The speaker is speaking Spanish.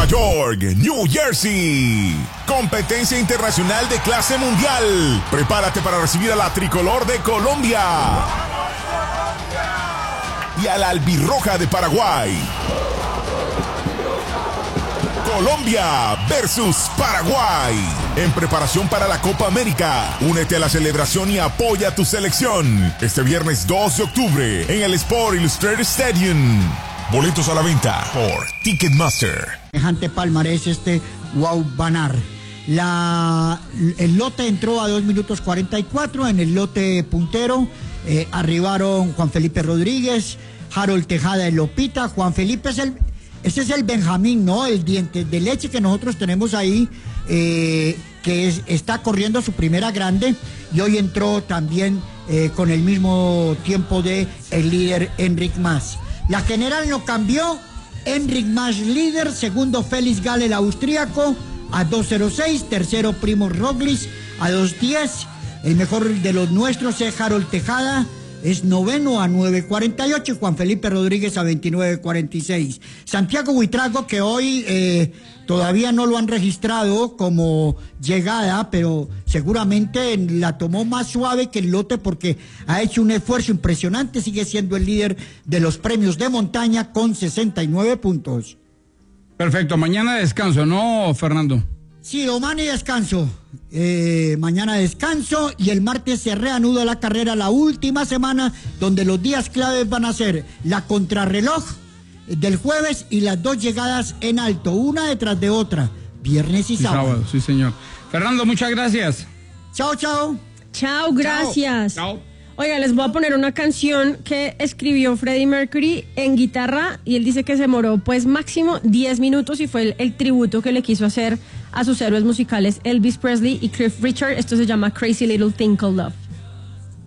York, New Jersey. Competencia internacional de clase mundial. Prepárate para recibir a la tricolor de Colombia y a la albirroja de Paraguay. Colombia versus Paraguay. En preparación para la Copa América. Únete a la celebración y apoya a tu selección. Este viernes 2 de octubre en el Sport Illustrated Stadium. Boletos a la venta por Ticketmaster. Semejante palmarés Wow Banar. El lote entró a 2 minutos 44. En el lote puntero arribaron Juan Felipe Rodríguez, Harold Tejada de Lopita. Juan Felipe ese es el Benjamín, ¿no? El diente de leche que nosotros tenemos ahí, está corriendo su primera grande, y hoy entró también con el mismo tiempo de el líder Enric Mas. La general no cambió. Enric Mas líder, segundo Félix Gall el austríaco a 2.06, tercero Primo Roglic a 2.10. El mejor de los nuestros es Harold Tejada, es noveno a 9.48, y Juan Felipe Rodríguez a 29.46. Santiago Buitrago, que hoy todavía no lo han registrado como llegada, pero seguramente la tomó más suave que el lote porque ha hecho un esfuerzo impresionante, sigue siendo el líder de los premios de montaña con 69 puntos. Perfecto, mañana descanso, ¿no, Fernando? Sí, Omani descanso. Mañana descanso y el martes se reanuda la carrera, la última semana, donde los días claves van a ser la contrarreloj del jueves y las 2 llegadas en alto, una detrás de otra, viernes y sábado. Sí, señor. Fernando, muchas gracias. Chao, chao. Chao, gracias. Chao. Oiga, les voy a poner una canción que escribió Freddie Mercury en guitarra, y él dice que se demoró pues máximo 10 minutos y fue el tributo que le quiso hacer a sus héroes musicales Elvis Presley y Cliff Richard. Esto se llama Crazy Little Thing Called Love.